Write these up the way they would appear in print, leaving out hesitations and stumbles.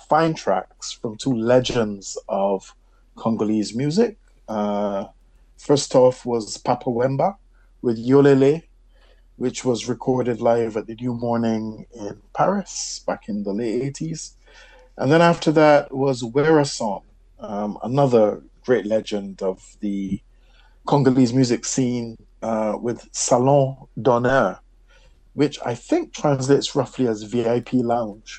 fine tracks from two legends of Congolese music. First off was Papa Wemba with Yolele, which was recorded live at the New Morning in Paris back in the late 80s. And then after that was Werason, another great legend of the Congolese music scene with Salon d'Honneur, which I think translates roughly as VIP lounge.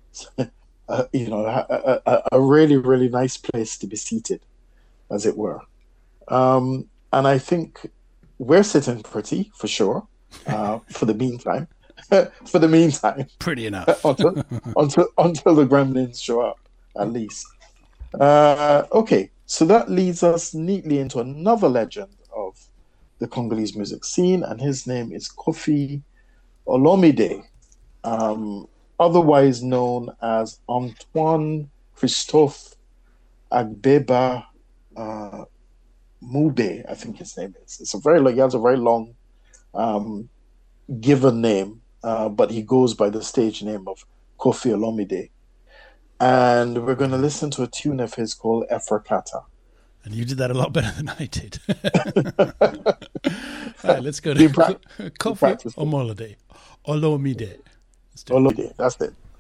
A really, really nice place to be seated, as it were. And I think we're sitting pretty for sure, for the meantime. For the meantime, pretty enough until the gremlins show up, at least. Okay, so that leads us neatly into another legend of the Congolese music scene, and his name is Kofi Olomide, otherwise known as Antoine Christophe Agbeba Mube, I think his name is. He has a very long given name, but he goes by the stage name of Kofi Olomide. And we're going to listen to a tune of his called Efrakata. And you did that a lot better than I did. All right, let's go to Kofi Olomide. Olomide, that's it.